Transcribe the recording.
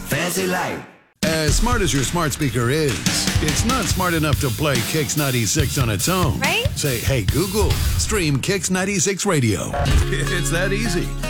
Fancy Light. As smart as your smart speaker is, it's not smart enough to play Kix 96 on its own. Right? Say, hey, Google, stream Kix 96 Radio. It's that easy.